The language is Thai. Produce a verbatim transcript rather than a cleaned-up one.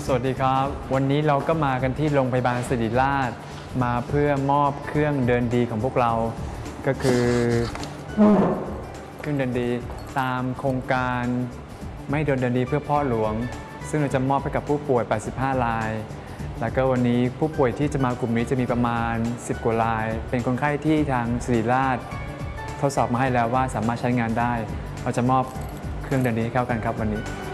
วัสดีครับวันนี้เราก็มากันที่โรงพยาบาลศิริราชมาเพื่อมอบเครื่องเดินดีของพวกเราก็คือเครื่องเดินดีตามโครงการไม่เดินเดินดีเพื่อพ่อหลวงซึ่งเราจะมอบให้กับผู้ป่วยแปดสิบห้ารายแล้วก็วันนี้ผู้ป่วยที่จะมากลุ่มนี้จะมีประมาณสิบกว่ารายเป็นคนไข้ที่ทางศิริราชทดสอบมาให้แล้วว่าสามารถใช้งานได้เราจะมอบเครื่องเดินดีให้เข้ากันครับวันนี้